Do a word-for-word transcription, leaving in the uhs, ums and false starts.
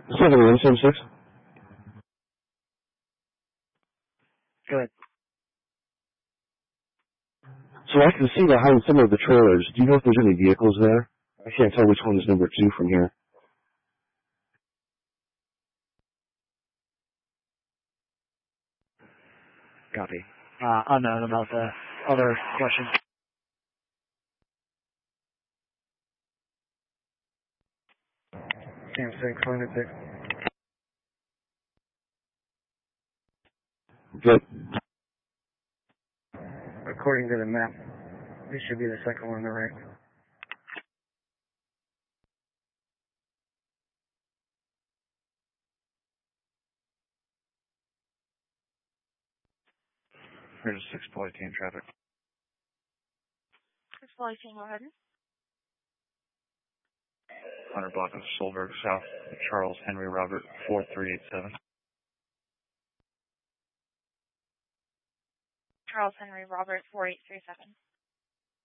seven one seven six. Go ahead. So I can see behind some of the trailers. Do you know if there's any vehicles there? I can't tell which one is number two from here. Copy. Uh, unknown about the other question. Sam six, landed six. Good. According to the map, this should be the second one on the right. Here's six eighteen traffic. six eighteen, go ahead. one hundred block of Solberg South, Charles Henry Robert, four three eight seven. Charles Henry Robert, four eight three seven.